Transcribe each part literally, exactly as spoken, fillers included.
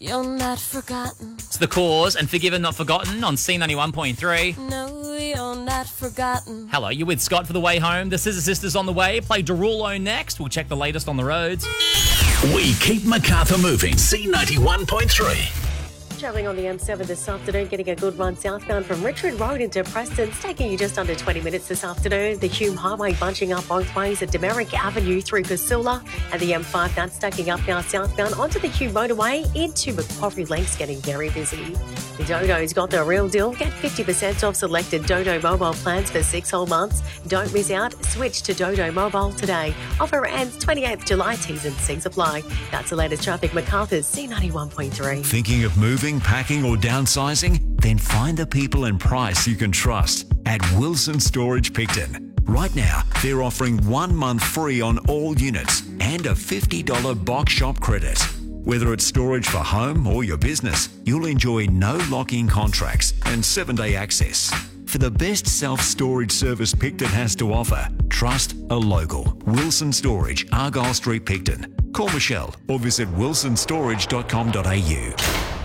You're not forgotten. It's The Cause and Forgiven Not Forgotten on C ninety-one point three. No, you're not forgotten. Hello, you're with Scott for the way home. The Scissor Sisters on the way. Play Derulo next. We'll check the latest on the roads. We keep Macarthur moving. C ninety-one point three. Travelling on the M seven this afternoon, getting a good run southbound from Richmond Road into Preston. It's taking you just under twenty minutes this afternoon. The Hume Highway bunching up both ways at Demeric Avenue through Casula, and the M five that's stacking up now southbound onto the Hume motorway into Macquarie Lakes, getting very busy. The Dodo's got the real deal. Get fifty percent off selected Dodo mobile plans for six whole months. Don't miss out. Switch to Dodo Mobile today. Offer ends twenty-eighth of July. T's and C's apply. That's the latest traffic. Macarthur's C ninety-one point three. Thinking of moving, packing or downsizing? Then find the people and price you can trust at Wilson Storage Picton. Right now, they're offering one month free on all units and a fifty dollars box shop credit. Whether it's storage for home or your business, you'll enjoy no lock-in contracts and seven-day access. For the best self-storage service Picton has to offer, trust a local. Wilson Storage, Argyle Street, Picton. Call Michelle or visit wilson storage dot com dot a u.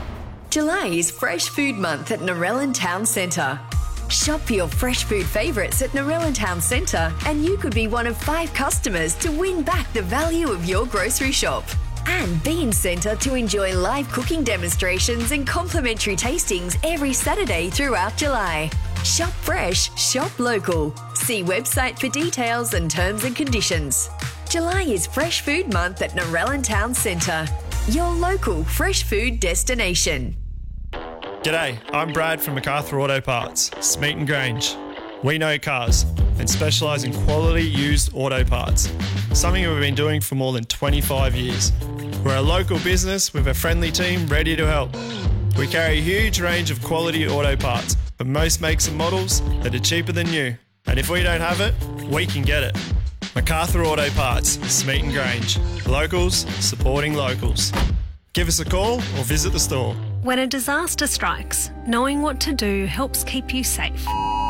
July is Fresh Food Month at Narellan Town Centre. Shop for your fresh food favourites at Narellan Town Centre and you could be one of five customers to win back the value of your grocery shop. And be in centre to enjoy live cooking demonstrations and complimentary tastings every Saturday throughout July. Shop fresh, shop local. See website for details and terms and conditions. July is Fresh Food Month at Narellan Town Centre, your local fresh food destination. G'day, I'm Brad from Macarthur Auto Parts, Smeaton Grange. We know cars and specialise in quality used auto parts, something we've been doing for more than twenty-five years. We're a local business with a friendly team ready to help. We carry a huge range of quality auto parts for most makes and models that are cheaper than new. And if we don't have it, we can get it. Macarthur Auto Parts, Smeaton Grange. Locals supporting locals. Give us a call or visit the store. When a disaster strikes, knowing what to do helps keep you safe.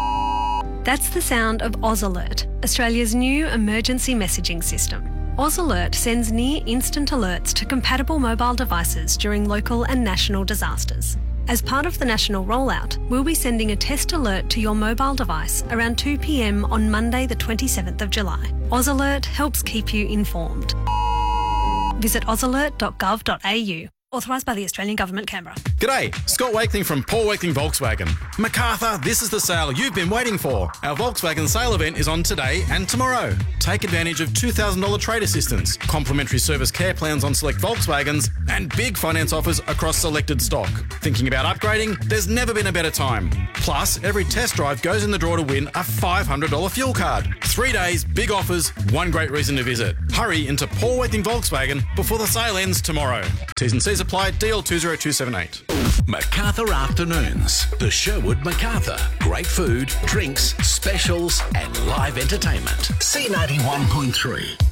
That's the sound of Oz Alert, Australia's new emergency messaging system. Oz Alert sends near instant alerts to compatible mobile devices during local and national disasters. As part of the national rollout, we'll be sending a test alert to your mobile device around two p m on Monday the twenty-seventh of July. Oz Alert helps keep you informed. Visit oz alert dot gov dot a u. Authorised by the Australian Government, Canberra. G'day, Scott Wakeling from Paul Wakeling Volkswagen. Macarthur, this is the sale you've been waiting for. Our Volkswagen sale event is on today and tomorrow. Take advantage of two thousand dollars trade assistance, complimentary service care plans on select Volkswagens, and big finance offers across selected stock. Thinking about upgrading? There's never been a better time. Plus, every test drive goes in the draw to win a five hundred dollars fuel card. Three days, big offers, one great reason to visit. Hurry into Paul Wakeling Volkswagen before the sale ends tomorrow. T's and C's apply. D L two zero two seven eight. Macarthur Afternoons. The Sherwood Macarthur. Great food, drinks, specials and live entertainment. C ninety-one point three.